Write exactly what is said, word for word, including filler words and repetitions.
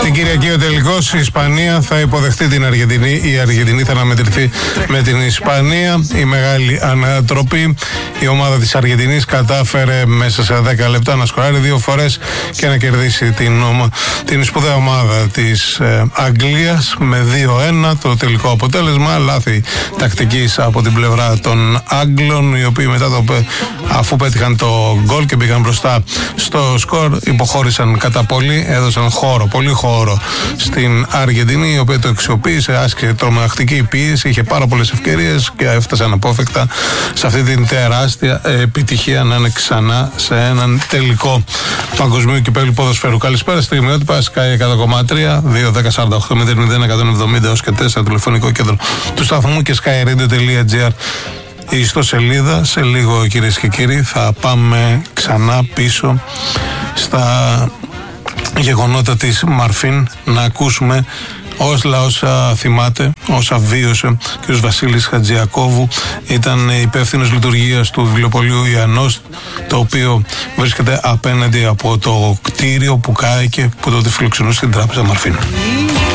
Την Κυριακή ο τελικός, η Ισπανία θα υποδεχτεί την Αργεντινή. Η Αργεντινή θα αναμετρηθεί με την Ισπανία. Η μεγάλη ανατροπή. Η ομάδα της Αργεντινής κατάφερε μέσα σε δέκα λεπτά να σκοράρει δύο φορές και να κερδίσει την, ομα... την σπουδαία ομάδα της ε, Αγγλίας με δύο ένα. Το τελικό αποτέλεσμα, λάθη τακτικής από την πλευρά των Άγγλων, οι οποίοι μετά το, αφού πέτυχαν το γκολ και πήγαν μπροστά στο σκορ, υποχώρησαν κατά πολύ, έδωσαν χώρο, πολύ χώρο στην Αργεντινή, η οποία το αξιοποίησε, άσκησε τρομακτική πίεση, είχε πάρα πολλές ευκαιρίες και έφτασαν απόφευκτα σε αυτή την τεράστια επιτυχία να είναι ξανά σε έναν τελικό παγκοσμίου κυπέλλου ποδοσφαίρου. Καλησπέρα, στιγμιότυπα Sky εκατό κόμμα τρία, δύο δέκα σαράντα οκτώ μηδέν μηδέν εκατόν εβδομήντα έως και τέσσερα, τηλεφωνικό κέντρο του σταθμού και sky radio τελεία gr. Η ιστοσελίδα. Σε λίγο, κυρίες και κύριοι, θα πάμε ξανά πίσω στα γεγονότα της Μαρφίν, να ακούσουμε όσλα όσα θυμάται, όσα βίωσε ο κ. Βασίλης Χατζιακόβου. Ήταν υπεύθυνος λειτουργίας του βιβλιοπωλείου Ιαννός, το οποίο βρίσκεται απέναντι από το κτίριο που κάηκε, που τότε φιλοξενούσε την τράπεζα Μαρφίν.